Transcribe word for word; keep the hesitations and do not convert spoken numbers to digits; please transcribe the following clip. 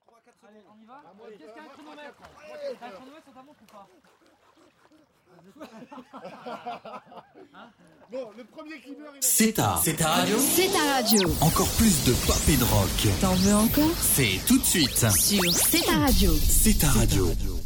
Allez, on y va. Qu'est-ce qu'il y a un chronomètre? T'as un chronomètre sur ta montre ou pas? Bon, le premier qui meurt, il a... C'est ta, c'est ta radio. C'est ta radio. Encore plus de pop et de rock. T'en veux encore? C'est tout de suite Sur C'est ta radio. C'est ta radio.